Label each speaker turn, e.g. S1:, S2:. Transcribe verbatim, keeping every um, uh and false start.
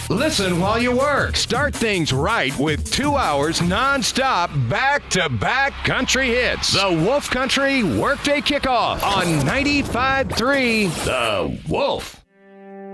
S1: Listen while you work. Start things right with two hours non-stop back-to-back country hits. The Wolf Country Workday Kickoff on ninety-five point three The Wolf.